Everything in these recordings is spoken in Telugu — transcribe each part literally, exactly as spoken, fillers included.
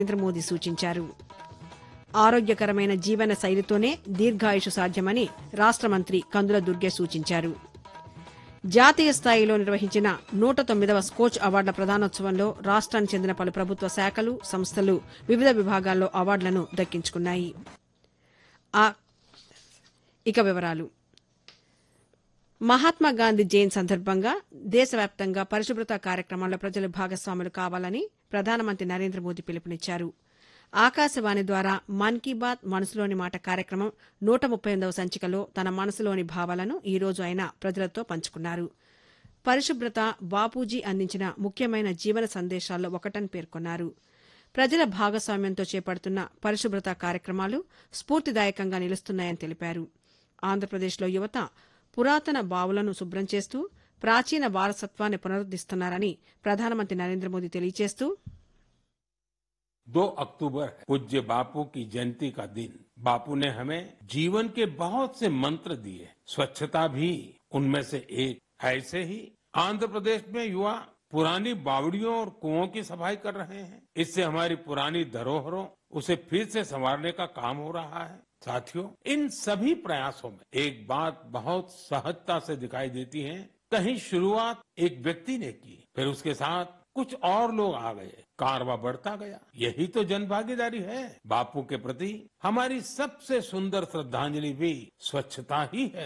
నరేంద్ర మోదీ సూచించారు. ఆరోగ్యకరమైన జీవన శైలితోనే దీర్ఘాయుషు సాధ్యమని రాష్ట మంత్రి కందుల దుర్గేష్ సూచించారు. జాతీయ స్థాయిలో నిర్వహించిన నూట తొమ్మిదవ స్కోచ్ అవార్డుల ప్రదానోత్సవంలో రాష్ట్రానికి చెందిన పలు ప్రభుత్వ శాఖలు, సంస్థలు వివిధ విభాగాల్లో అవార్డులను దక్కించుకున్నాయి. ఇక వివరాలు. మహాత్మాగాంధీ జయంతి సందర్భంగా దేశవ్యాప్తంగా పరిశుభ్రత కార్యక్రమాల్లో ప్రజలు భాగస్వాములు కావాలని ప్రధానమంత్రి నరేంద్ర మోదీ పిలుపునిచ్చారు. ఆకాశవాణి ద్వారా మన్ కీ బాత్ మనసులోని మాట కార్యక్రమం నూట ముప్పై ఎనిమిదవ సంచికలో తన మనసులోని భావాలను ఈ రోజు ఆయన ప్రజలతో పంచుకున్నారు. పరిశుభ్రత బాపూజీ అందించిన ముఖ్యమైన జీవన సందేశాల్లో ఒకటని పేర్కొన్నారు. ప్రజల భాగస్వామ్యంతో చేపడుతున్న పరిశుభ్రత కార్యక్రమాలు స్ఫూర్తిదాయకంగా నిలుస్తున్నాయని తెలిపారు. ఆంధ్రప్రదేశ్లో యువత పురాతన బావులను శుభ్రం చేస్తూ ప్రాచీన వారసత్వాన్ని పునరుద్దరిస్తున్నారని ప్రధానమంత్రి నరేంద్ర మోదీ తెలియజేస్తూ, दो अक्टूबर है पूज्य बापू की जयंती का दिन। बापू ने हमें जीवन के बहुत से मंत्र दिए, स्वच्छता भी उनमें से एक। ऐसे ही आंध्र प्रदेश में युवा पुरानी बावड़ियों और कुओं की सफाई कर रहे हैं। इससे हमारी पुरानी धरोहरों उसे फिर से संवारने का काम हो रहा है। साथियों, इन सभी प्रयासों में एक बात बहुत सहजता से दिखाई देती है। कहीं शुरुआत एक व्यक्ति ने की, फिर उसके साथ कुछ और लोग आ गए, कारवां बढ़ता गया। यही तो जन भागीदारी है। बापू के प्रति हमारी सबसे सुंदर श्रद्धांजलि भी स्वच्छता ही है।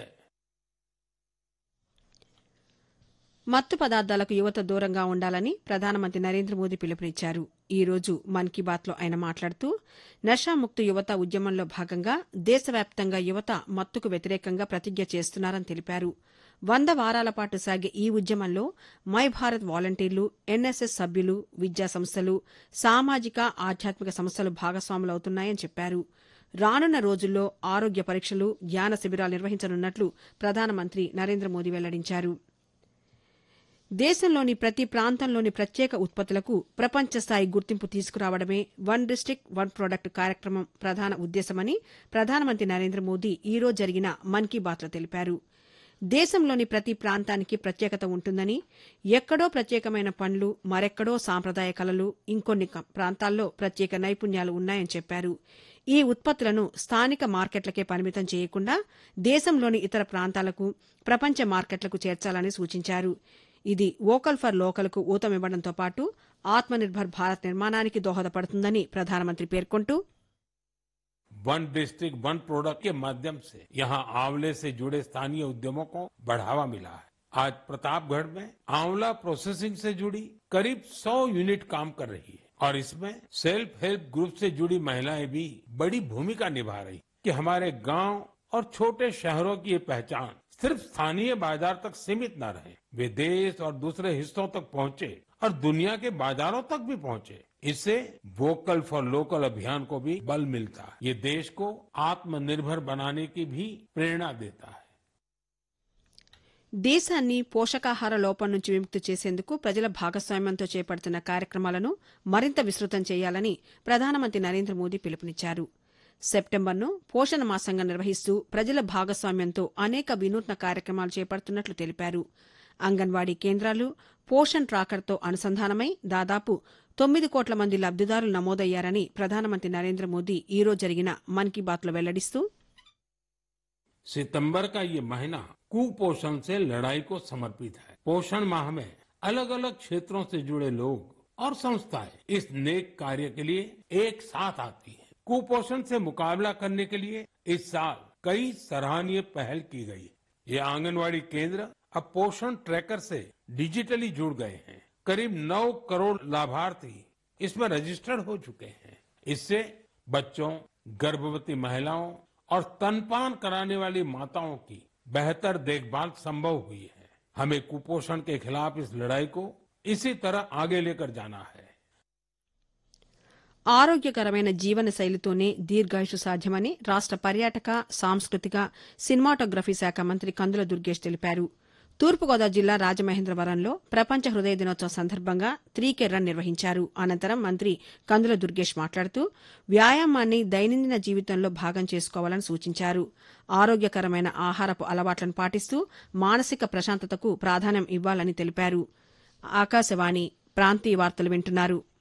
మత్తు పదార్థాలకు యువత దూరంగా ఉండాలని ప్రధానమంత్రి నరేంద్ర మోదీ పిలుపునిచ్చారు. ఈ రోజు మన్ కీ బాత్లో ఆయన మాట్లాడుతూ, నషాముక్త యువత ఉద్యమంలో భాగంగా దేశవ్యాప్తంగా యువత మత్తుకు వ్యతిరేకంగా ప్రతిజ్ఞ చేస్తున్నారని తెలిపారు. వంద వారాల పాటు సాగే ఈ ఉద్యమంలో మై భారత్ వాలంటీర్లు, ఎన్ఎస్ఎస్ సభ్యులు, విద్యా సంస్థలు, సామాజిక ఆధ్యాత్మిక సంస్థలు భాగస్వాములవుతున్నాయని చెప్పారు. రానున్న రోజుల్లో ఆరోగ్య పరీక్షలు, జ్ఞాన శిబిరాలు నిర్వహించనున్నట్లు ప్రధానమంత్రి నరేంద్ర మోదీ వెల్లడించారు. దేశంలోని ప్రతి ప్రాంతంలోని ప్రత్యేక ఉత్పత్తులకు ప్రపంచస్థాయి గుర్తింపు తీసుకురావడమే వన్ డిస్టిక్ట్ వన్ ప్రొడక్ట్ కార్యక్రమం ప్రధాన ఉద్దేశమని ప్రధానమంత్రి నరేంద్ర మోదీ ఈ రోజు జరిగిన మన్ కీ బాత్లో తెలిపారు. దేశంలోని ప్రతి ప్రాంతానికి ప్రత్యేకత ఉంటుందని, ఎక్కడో ప్రత్యేకమైన పనులు, మరెక్కడో సాంప్రదాయ కళలు, ఇంకొన్ని ప్రాంతాల్లో ప్రత్యేక నైపుణ్యాలు ఉన్నాయని చెప్పారు. ఈ ఉత్పత్తులను స్థానిక మార్కెట్లకే పరిమితం చేయకుండా దేశంలోని ఇతర ప్రాంతాలకు, ప్రపంచ మార్కెట్లకు చేర్చాలని సూచించారు. ఇది వోకల్ ఫర్ లోకల్కు ఊతమివ్వడంతో పాటు ఆత్మనిర్భర్ భారత్ నిర్మాణానికి దోహదపడుతుందని ప్రధానమంత్రి పేర్కొంటూ, वन डिस्ट्रिक्ट वन प्रोडक्ट के माध्यम से यहाँ आंवले से जुड़े स्थानीय उद्यमों को बढ़ावा मिला है। आज प्रतापगढ़ में आंवला प्रोसेसिंग से जुड़ी करीब सौ यूनिट काम कर रही है और इसमें सेल्फ हेल्प ग्रुप से जुड़ी महिलाएं भी बड़ी भूमिका निभा रही कि हमारे गांव और छोटे शहरों की ये पहचान सिर्फ स्थानीय बाजार तक सीमित न रहे, वे देश और दूसरे हिस्सों तक पहुंचे और दुनिया के बाजारों तक भी पहुंचे। इससे वोकल फॉर लोकल अभियान को भी बल मिलता है। ये देश को आत्मनिर्भर बनाने की भी प्रेरणा देता है. దేశాన్ని పోషకాహార లోపం నుంచి విముక్తి చేసేందుకు ప్రజల భాగస్వామ్యంతో చేపడుతున్న కార్యక్రమాలను మరింత విస్తృతం చేయాలని ప్రధానమంత్రి నరేంద్ర మోదీ పిలుపునిచ్చారు. సెప్టెంబర్ను పోషణ మాసంగా నిర్వహిస్తూ ప్రజల భాగస్వామ్యంతో అనేక వినూత్న కార్యక్రమాలు చేపడుతున్నట్లు తెలిపారు. అంగన్వాడీ కేంద్రాలు పోషణ్ ట్రాకర్తో అనుసంధానమై దాదాపు తొమ్మిది కోట్ల మంది లబ్దిదారులు నమోదయ్యారని ప్రధానమంత్రి నరేంద్ర మోదీ ఈ రోజు జరిగిన మన్ కీ బాత్లో వెల్లడిస్తూ, सितंबर का ये महीना कुपोषण से लड़ाई को समर्पित है। पोषण माह में अलग अलग क्षेत्रों से जुड़े लोग और संस्थाएं इस नेक कार्य के लिए एक साथ आती हैं। कुपोषण से मुकाबला करने के लिए इस साल कई सराहनीय पहल की गई। ये आंगनवाड़ी केंद्र अब पोषण ट्रैकर से डिजिटली जुड़ गए हैं। करीब नौ करोड़ लाभार्थी इसमें रजिस्टर्ड हो चुके हैं। इससे बच्चों, गर्भवती महिलाओं और स्तनपान कराने वाली माताओं की बेहतर देखभाल संभव हुई है। हमें कुपोषण के खिलाफ इस लड़ाई को इसी तरह आगे लेकर जाना है. ఆరోగ్యకరమైన జీవన శైలితోనే దీర్ఘాయుషు సాధ్యమని రాష్ట పర్యాటక, సాంస్కృతిక, సినిమాటోగ్రఫీ శాఖ మంత్రి కందుల దుర్గేష్ తెలిపారు. తూర్పుగోదావరి జిల్లా రాజమహేంద్రవరంలో ప్రపంచ హృదయ దినోత్సవం సందర్భంగా త్రీ కే రన్ నిర్వహించారు. అనంతరం మంత్రి కందుల దుర్గేష్ మాట్లాడుతూ, వ్యాయామాన్ని దైనందిన జీవితంలో భాగం చేసుకోవాలని సూచించారు. ఆరోగ్యకరమైన ఆహారపు అలవాట్లను పాటిస్తూ మానసిక ప్రశాంతతకు ప్రాధాన్యం ఇవ్వాలని తెలిపారు. ఆకాశవాణి ప్రాంతీయ వార్తలు వింటున్నారు.